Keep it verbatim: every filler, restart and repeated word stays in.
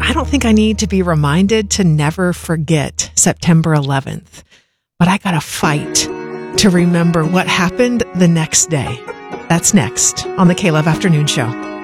I don't think I need to be reminded to never forget September eleventh, but I got to fight to remember what happened the next day. That's next on the K-Love Afternoon Show.